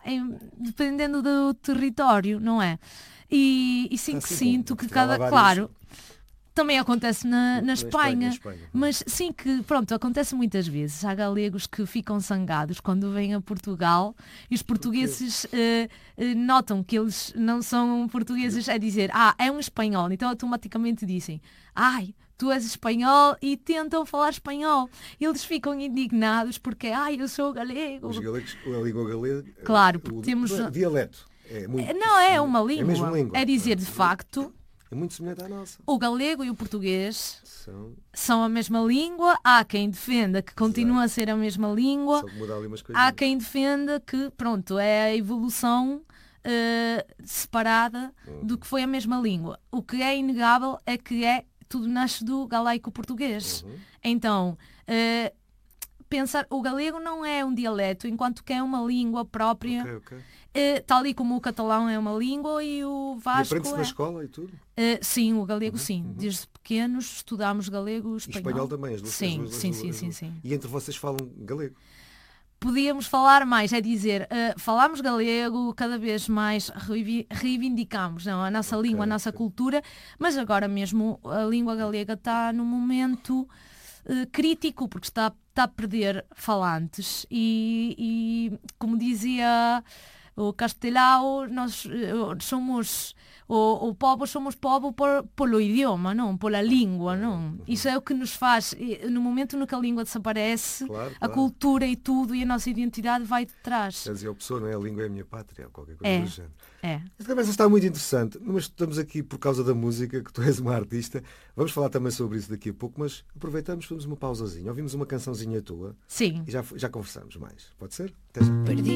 dependendo do território, não é? E sim que sinto que Portugal há claro, também acontece na Espanha, Espanha. mas sim que, pronto, acontece muitas vezes. Há galegos que ficam zangados quando vêm a Portugal e os portugueses notam que eles não são portugueses, a dizer, é um espanhol, então automaticamente dizem, ai, tu és espanhol, e tentam falar espanhol. Eles ficam indignados porque, eu sou galego. Os galegos, a língua galega, Claro, porque temos... dialeto. Não é uma língua, é mesmo língua. É dizer, de facto... É muito semelhante à nossa. O galego e o português são a mesma língua. Há quem defenda que continua a ser a mesma língua. Só que muda ali umas coisas. Há quem defenda que, pronto, é a evolução separada do que foi a mesma língua. O que é inegável é que tudo nasce do galaico-português. Então, pensar, o galego não é um dialeto, enquanto que é uma língua própria. Okay. Tal e como o catalão é uma língua e o vasco e aprende-se na escola e tudo? Sim, o galego sim. Desde pequenos estudámos galego e espanhol. E espanhol também, as duas. Sim. E entre vocês falam galego? Podíamos falar mais, é dizer, falamos galego, cada vez mais reivindicamos a nossa língua, a nossa cultura, mas agora mesmo a língua galega está num momento crítico, porque está a perder falantes e como dizia o Castelao, nós somos o povo, somos povo pelo idioma, não pela língua, não. Isso é o que nos faz, no momento no que a língua desaparece, a cultura e tudo e a nossa identidade vai de trás. Quer dizer, a pessoa, não é? A língua é a minha pátria, ou qualquer coisa do género. Esta conversa está muito interessante, mas estamos aqui por causa da música, que tu és uma artista. Vamos falar também sobre isso daqui a pouco, mas aproveitamos, fazemos uma pausazinha, ouvimos uma cançãozinha tua. Sim. E já conversamos mais. Pode ser? Até já.